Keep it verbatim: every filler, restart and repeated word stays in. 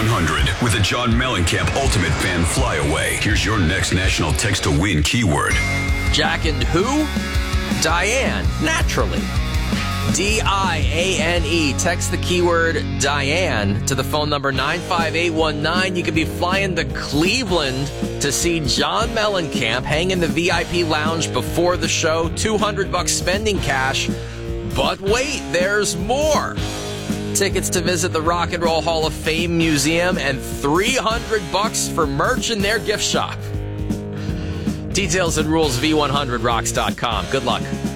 hundred with the John Mellencamp Ultimate Fan Flyaway. Here's your next national text to win keyword. Jack and who? Diane, naturally. D I A N E. Text the keyword Diane to the phone number nine five eight one nine. You could be flying to Cleveland to see John Mellencamp hang in the V I P lounge before the show. two hundred bucks spending cash. But wait, there's more. Tickets to visit the Rock and Roll Hall of Fame Museum and three hundred bucks for merch in their gift shop. Details and rules, V one hundred rocks dot com. Good luck.